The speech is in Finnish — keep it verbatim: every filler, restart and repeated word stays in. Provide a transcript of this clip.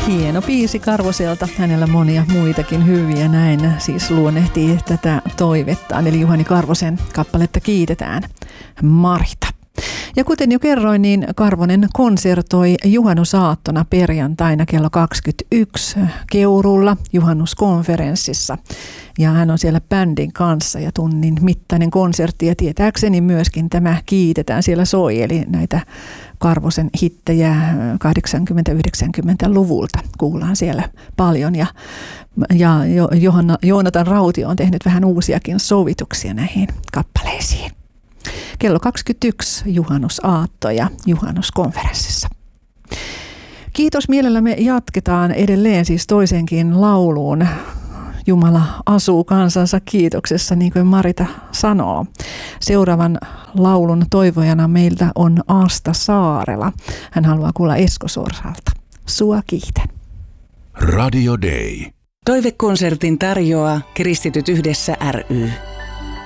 Hieno biisi Karvoselta, hänellä monia muitakin hyviä, näin siis luonnehtii tätä toivettaan, eli Juhani Karvosen kappaletta Kiitetään Marita. Ja kuten jo kerroin, niin Karvonen konsertoi juhannusaattona perjantaina kello kaksikymmentäyksi Keurulla juhannuskonferenssissa. Ja hän on siellä bändin kanssa ja tunnin mittainen konsertti ja tietääkseni myöskin tämä Kiitetään siellä soi, eli näitä Karvosen hittejä kahdeksankymmentä-yhdeksänkymmentäluvulta kuullaan siellä paljon ja, ja Johanna, Joonatan Rautio on tehnyt vähän uusiakin sovituksia näihin kappaleisiin. Kello kaksikymmentäyksi juhannusaatto ja juhannuskonferenssissa. Kiitos, mielellämme jatketaan edelleen siis toisenkin lauluun. Jumala asuu kansansa kiitoksessa, niin kuin Marita sanoo. Seuraavan laulun toivojana meiltä on Asta Saarela. Hän haluaa kuulla Esko Sorsalta. Sua kiitän. Radio Day. Toivekonsertin tarjoaa Kristityt yhdessä ry.